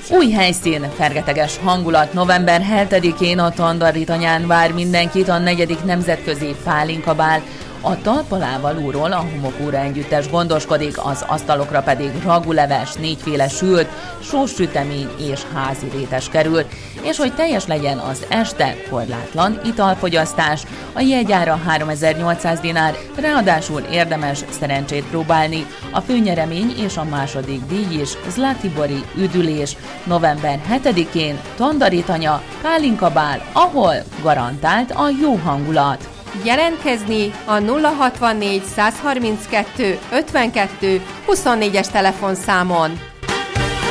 Új helyszín, fergeteges hangulat. November 7-én a Tandaritanyán vár mindenkit a 4. nemzetközi pálinkabál. A talpalávalóról a Homokóra együttes gondoskodik, az asztalokra pedig raguleves, 4-féle sült, sós sütemény és házi rétes kerül. És hogy teljes legyen az este, korlátlan italfogyasztás, a jegyára 3800 dinár, ráadásul érdemes szerencsét próbálni. A főnyeremény és a második díj is zlatibori üdülés. November 7-én Tandaritanya, pálinkabál, ahol garantált a jó hangulat. Jelentkezni a 064 132 52 24-es telefonszámon.